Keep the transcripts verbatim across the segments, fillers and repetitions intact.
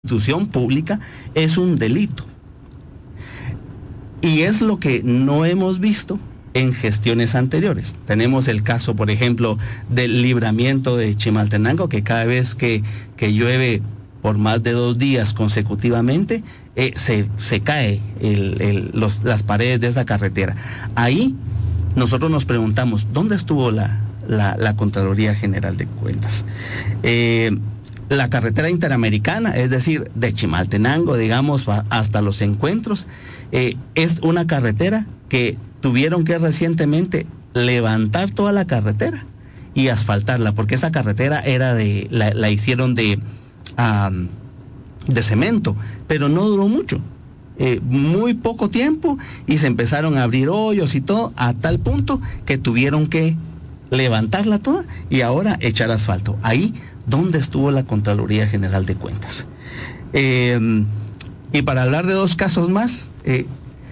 institución pública es un delito. Y es lo que no hemos visto en gestiones anteriores. Tenemos el caso, por ejemplo, del libramiento de Chimaltenango, que cada vez que, que llueve por más de dos días consecutivamente, eh, se, se cae el, el, los, las paredes de esta carretera. Ahí nosotros nos preguntamos, ¿dónde estuvo la, la, la Contraloría General de Cuentas? Eh, la carretera interamericana, es decir, de Chimaltenango, digamos, hasta los encuentros, eh, es una carretera que tuvieron que recientemente levantar toda la carretera y asfaltarla, porque esa carretera era de, la, la hicieron de, um, de cemento, pero no duró mucho, eh, muy poco tiempo, y se empezaron a abrir hoyos y todo, a tal punto que tuvieron que levantarla toda y ahora echar asfalto. Ahí, ¿dónde estuvo la Contraloría General de Cuentas? Eh, y para hablar de dos casos más, eh,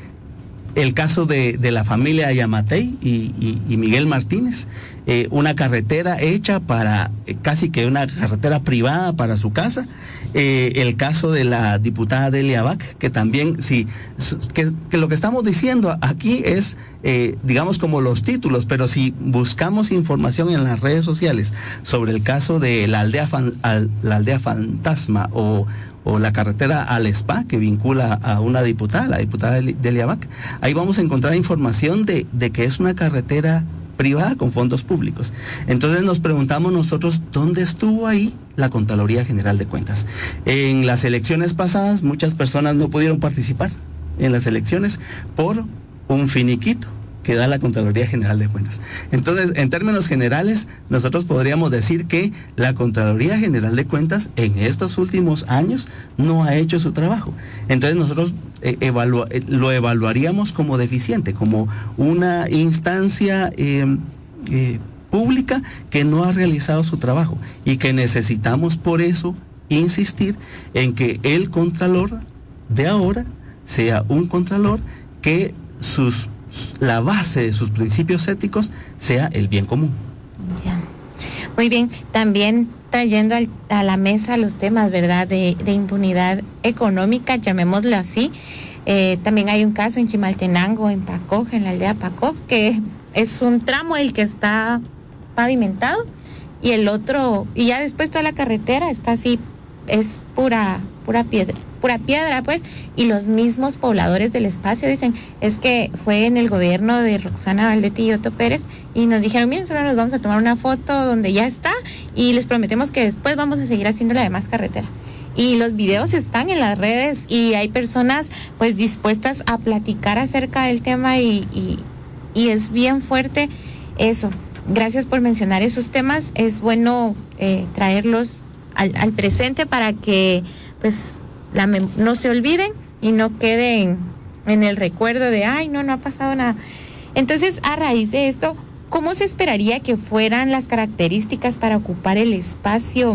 el caso de, de la familia Yamatei y, y, y Miguel Martínez, eh, una carretera hecha para, eh, casi que una carretera privada para su casa. Eh, el caso de la diputada Delia Bach, que también, sí, que, que lo que estamos diciendo aquí es, eh, digamos, como los títulos, pero si buscamos información en las redes sociales sobre el caso de la aldea, fan, al, la aldea fantasma o o la carretera al Spa, que vincula a una diputada, la diputada Delia Bach, ahí vamos a encontrar información de, de que es una carretera privada con fondos públicos. Entonces nos preguntamos nosotros, ¿dónde estuvo ahí la Contraloría General de Cuentas? En las elecciones pasadas, muchas personas no pudieron participar en las elecciones por un finiquito que da la Contraloría General de Cuentas. Entonces, en términos generales, nosotros podríamos decir que la Contraloría General de Cuentas en estos últimos años no ha hecho su trabajo. Entonces, nosotros eh, evalua- eh, lo evaluaríamos como deficiente, como una instancia eh, eh, pública que no ha realizado su trabajo y que necesitamos por eso insistir en que el Contralor de ahora sea un Contralor que sus la base de sus principios éticos sea el bien común. Ya. Muy bien, también trayendo al, a la mesa los temas, ¿verdad?, de, de impunidad económica, llamémoslo así. Eh, también hay un caso en Chimaltenango, en Pacoj, en la aldea Pacoj, que es un tramo el que está pavimentado y el otro, y ya después toda la carretera está así, es pura, pura piedra. pura piedra, pues, y los mismos pobladores del espacio dicen, es que fue en el gobierno de Roxana Valdetti y Otto Pérez, y nos dijeron, miren, solo nos vamos a tomar una foto donde ya está, y les prometemos que después vamos a seguir haciendo la demás carretera. Y los videos están en las redes, y hay personas, pues, dispuestas a platicar acerca del tema, y, y, y es bien fuerte eso. Gracias por mencionar esos temas, es bueno eh, traerlos al, al presente para que, pues, La mem- no se olviden y no queden en el recuerdo de, ay, no, no ha pasado nada. Entonces, a raíz de esto, ¿cómo se esperaría que fueran las características para ocupar el espacio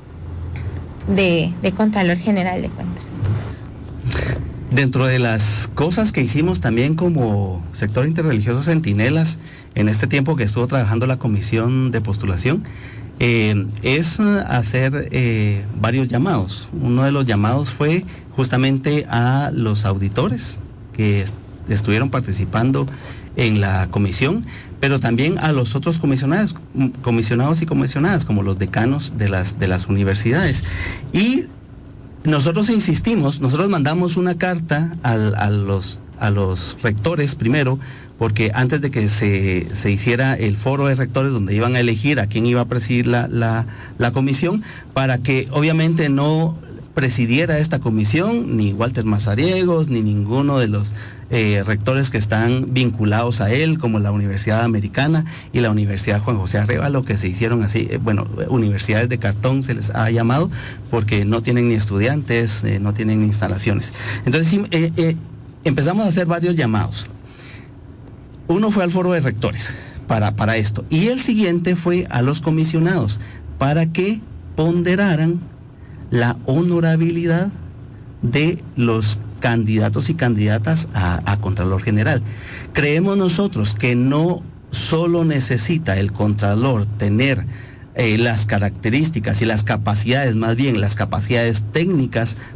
de, de Contralor General de Cuentas? Dentro de las cosas que hicimos también como sector interreligioso Centinelas, en este tiempo que estuvo trabajando la comisión de postulación, Eh, es hacer eh, varios llamados. Uno de los llamados fue justamente a los auditores que est- estuvieron participando en la comisión, pero también a los otros comisionados, comisionados y comisionadas, como los decanos de las, de las universidades. Y nosotros insistimos, nosotros mandamos una carta a, a, los, a los rectores primero, porque antes de que se, se hiciera el foro de rectores donde iban a elegir a quién iba a presidir la, la, la comisión, para que obviamente no presidiera esta comisión ni Walter Mazariegos, ni ninguno de los eh, rectores que están vinculados a él, como la Universidad Americana y la Universidad Juan José Arévalo, que se hicieron así, eh, bueno, universidades de cartón se les ha llamado, porque no tienen ni estudiantes, eh, no tienen ni instalaciones. Entonces eh, eh, empezamos a hacer varios llamados. Uno fue al foro de rectores para, para esto, y el siguiente fue a los comisionados para que ponderaran la honorabilidad de los candidatos y candidatas a, a Contralor General. Creemos nosotros que no solo necesita el Contralor tener eh, las características y las capacidades, más bien las capacidades técnicas